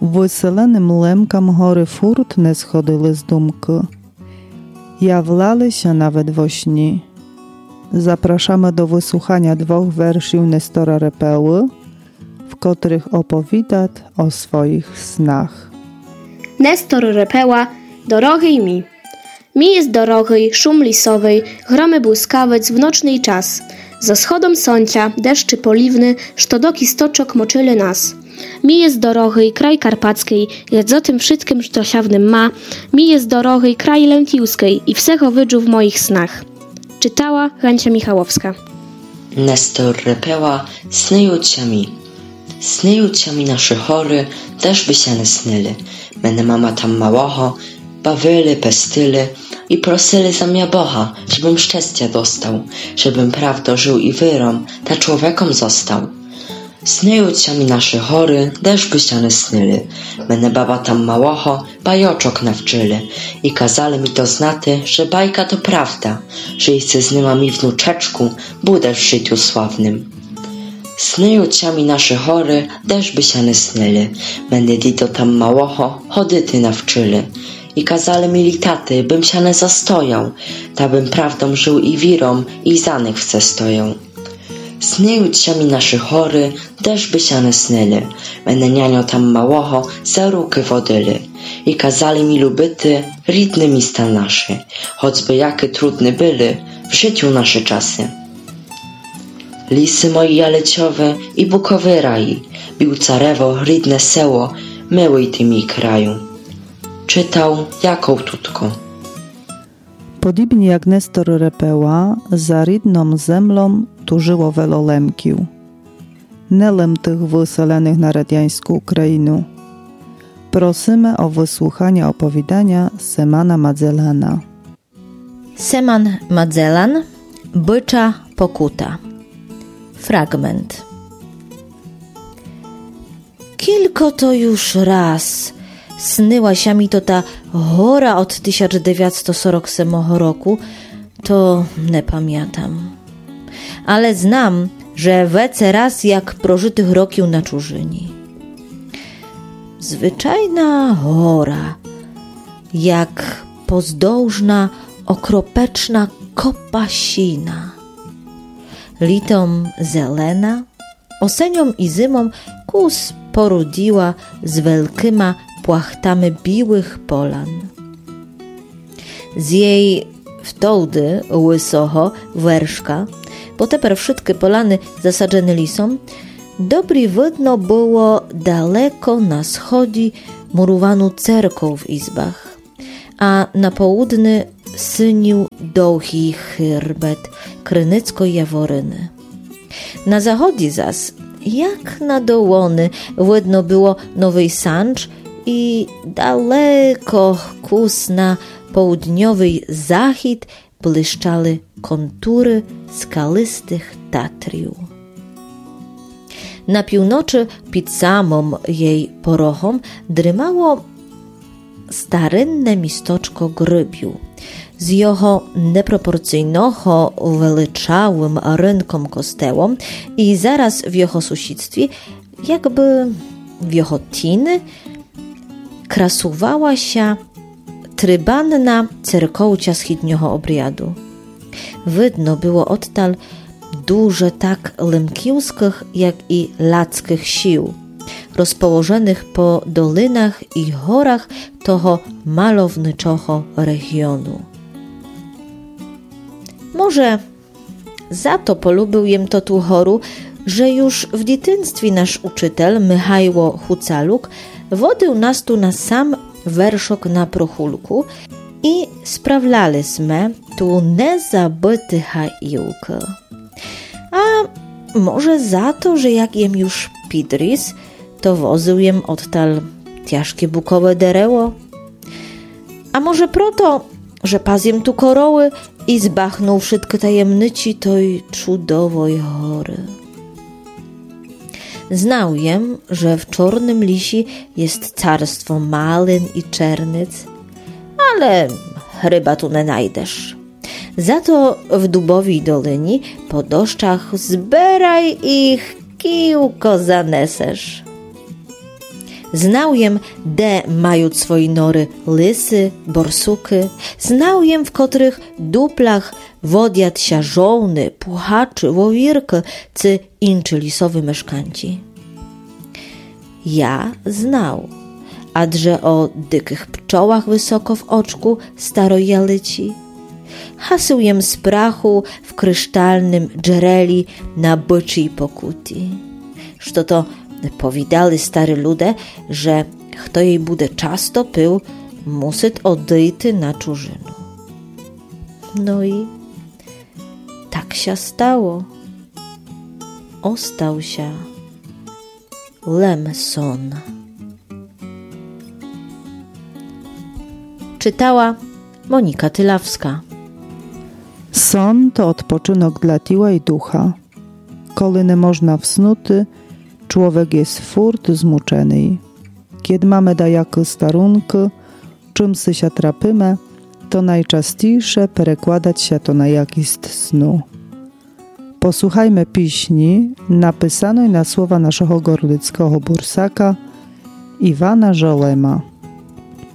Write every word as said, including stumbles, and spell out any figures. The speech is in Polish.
Веселеним лемкам гори фурт не сходили з думки. Являлися nawet во śni. Zapraszamy do wysłuchania dwóch wierszy Nestora Repeły, w których opowiada o swoich snach. Nestor Repeła, dorogi mi. Mi jest dorogi szum lisowej, gromy błyskawiec w nocny czas. Za schodom słońca deszczy poliwny, sztodoki stoczok moczyły nas. Mi jest dorogi kraj karpackiej, jak za tym wszystkim sztosiawnym ma. Mi jest dorogi kraj lękiłskiej i wsecho wydżu w moich snach. Czytała Hancia Michałowska. Nestor Repeła, snyjucia mi. Snyjucia mi nasze chory, też by się nie snyli. Mene mama tam małoho, bawili, pestyli i prosili za mnie Boha, żebym szczęścia dostał, żebym prawdo żył i wyrom, ta człowiekom został. Snyjucia mi nasze chory, też by się nie snyli. Mene baba tam małoho, bajoczok nawczyli i kazali mi to znaty, że bajka to prawda, że i syznyma mi wnuczeczku, budę w życiu sławnym. Snyjucia mi nasze chory, też by się nie snyli. Mene dito tam małoho, chodyty nawczyli i kazali mi litaty, bym się nie zastojał, ta bym prawdą żył i wirom i zanych wce stoją. Snyjucia mi nasze chory, też by się nie snyli. Mene nianio tam małoho, za ruky wodyli i kazali mi lubyty, ridny mi stan naszy, choćby jakie trudne byli w życiu nasze czasy. Lisy moi jaleciowe i bukowy raj, bił carewo, ridne seło, myły tymi kraju. Czytał Jakoł Tutko. Podobnie jak Nestor Repeła, za ridną zemlą tużyło wielu lemkił. Nelem tych wyselionych na radiańską Ukrainę. Prosimy o wysłuchanie opowiadania Semana Madzelana. Seman Madzelan, Bycza pokuta. Fragment. Kilko to już raz snyła się mi to ta hora od tysiąc dziewięćset czterdziestego siódmego roku, to nie pamiętam. Ale znam, że wece raz jak prożytych rokił na czużyni. Zwyczajna hora, jak pozdążna, okropeczna kopasina. Litom zelena, osenią i zimą kus porudziła z wielkima płachtami biłych polan. Z jej wtoldy łysoho werszka, bo teper wszystkie polany zasadzone lisą, dobry widno było daleko na schodzi murowaną cerką w izbach, a na południe synił dołhi chyrbet krynycko-jaworyny. Na zachodzi zas, jak na dołony, widno było Nowy Sancz i daleko kus na południowy zachód błyszczały kontury skalistych Tatriów. Na północy, pod samą jej porochą, drymało starynne mistoczko Grybiu. Z jeho neproporcyjnoho величавим rynkom kostełom i zaraz w jeho sąsiedztwie, jakby w jeho tiny, krasowała się trybanna cerkołcia schidnioho obriadu. Widno było odtal duże tak lemkiłskich, jak i lackich sił, rozpołożonych po dolinach i horach toho malowniczoho regionu. Może za to polubił jem to tu choru, że już w dzieciństwie nasz uczytel Michajło Hucaluk wodył nas tu na sam werszok na prochulku i sprawlaliśmy tu niezabyty haiłkę. A może za to, że jak jem już pidris, to wozył jem odtal ciężkie bukowe dereło? A może proto, że pazjem tu koroły i zbachnął wszystkie tajemnici toj cudowoj hory. Znał jem, że w czornym lisi jest carstwo malin i czernyc, ale ryba tu nie najdesz. Za to w Dubowej Dolinie po doszczach zbieraj ich kiłko zanesesz. Znał jem, de mają swoje nory lysy, borsuky. Znał jem, w których duplach wodiat się żołny, puchaczy, łowirki, czy inczy lisowy mieszkanci. Ja znał, adże o dykich pczołach wysoko w oczku starojalyci. Hasył jem z prachu w kryształnym dżereli na byczej pokuti. Što to powidali stary ludzie, że kto jej bude często pył, musit odejty na czużynu. No i tak się stało. Ostał się Lemson. Czytała Monika Tylawska. Son to odpoczynok dla tiła i ducha. Koli nie można wsnuty, człowiek jest furt zmuczeny. Kiedy mamy dajaky starunki, czym sy się trapimy, to najczęściejsze perekładać się to na jakiś snu. Posłuchajmy piśni napisanej na słowa naszego gorlickiego bursaka Iwana Żolema.